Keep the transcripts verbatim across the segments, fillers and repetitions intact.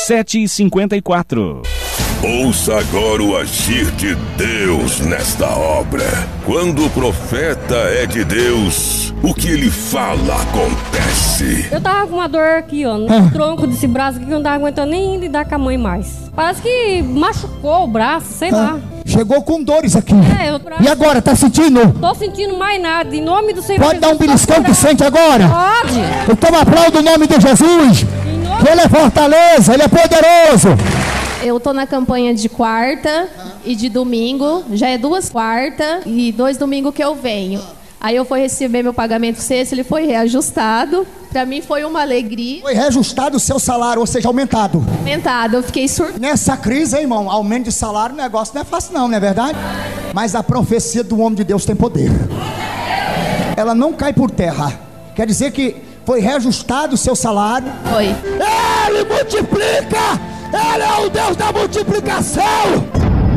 sete e cinquenta e quatro. Ouça agora o agir de Deus nesta obra. Quando o profeta é de Deus, o que ele fala acontece. Eu tava com uma dor aqui, ó, no ah. tronco desse braço aqui, que eu não tava aguentando nem lidar com a mãe mais. Parece que machucou o braço, sei ah. lá. Chegou com dores aqui. É, eu... E agora, tá sentindo? Tô sentindo mais nada, em nome do Senhor. Pode Jesus, dar um beliscão que sente agora? Pode. Então aplauda o nome de Jesus. Nome... Que ele é fortaleza, ele é poderoso. Eu tô na campanha de quarta e de domingo. Já é duas quartas e dois domingos que eu venho. Aí eu fui receber meu pagamento sexto, ele foi reajustado. Pra mim foi uma alegria. Foi reajustado o seu salário, ou seja, aumentado. Aumentado, eu fiquei surpresa. Nessa crise, hein, irmão, aumento de salário, o negócio não é fácil não, não é verdade? Mas a profecia do homem de Deus tem poder. Ela não cai por terra. Quer dizer que foi reajustado o seu salário. Foi. Ele multiplica! Ele é o Deus da multiplicação!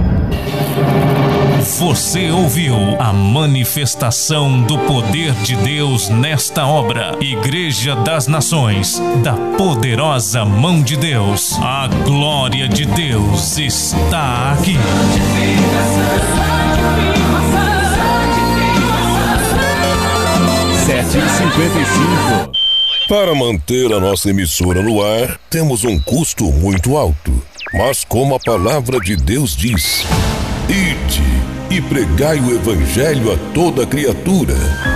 Você ouviu a manifestação do poder de Deus nesta obra. Igreja das Nações, da poderosa mão de Deus. A glória de Deus está aqui. sete e cinquenta e cinco. Para manter a nossa emissora no ar, temos um custo muito alto. Mas como a palavra de Deus diz, ide e pregai o evangelho a toda criatura.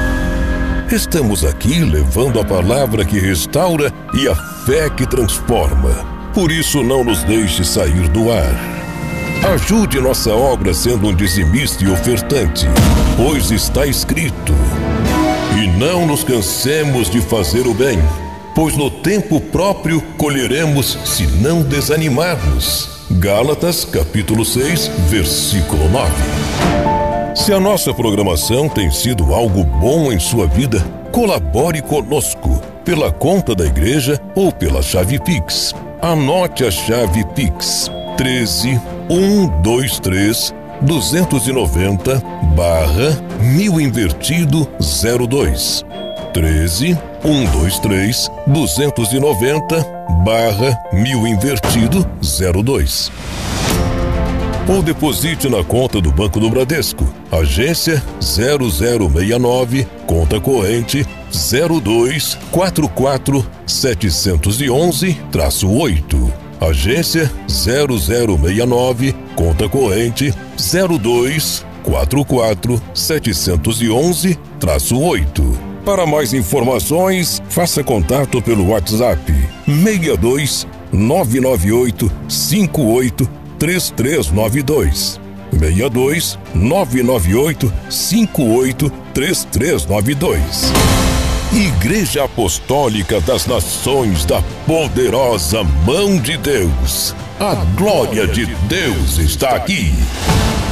Estamos aqui levando a palavra que restaura e a fé que transforma. Por isso não nos deixe sair do ar. Ajude nossa obra sendo um dizimista e ofertante, pois está escrito: e não nos cansemos de fazer o bem, pois no tempo próprio colheremos se não desanimarmos. Gálatas capítulo seis, versículo nove. Se a nossa programação tem sido algo bom em sua vida, colabore conosco pela conta da igreja ou pela chave Pix. Anote a chave Pix: treze, cento e vinte e três, duzentos e noventa, barra mil invertido zero dois. treze, cento e vinte e três, duzentos e noventa, barra mil invertido zero dois. Ou deposite na conta do Banco do Bradesco, agência zero zero seis nove, conta corrente zero dois quatro quatro sete um um oito. Agência zero zero seis nove, conta corrente zero dois quatro quatro sete um um oito. Para mais informações, faça contato pelo WhatsApp seis dois nove nove oito cinco oito três três nove dois. seis dois nove nove oito cinco oito três três nove dois. Igreja Apostólica das Nações da poderosa mão de Deus. A glória de Deus está aqui.